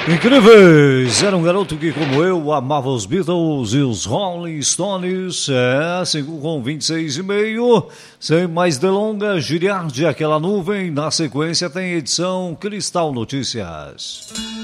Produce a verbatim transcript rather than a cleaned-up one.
Incríveis! Era um garoto que, como eu, amava os Beatles e os Rolling Stones. É, cinco com vinte e seis e meio. Sem mais delongas, Giriardi, aquela nuvem. Na sequência tem edição Cristal Notícias.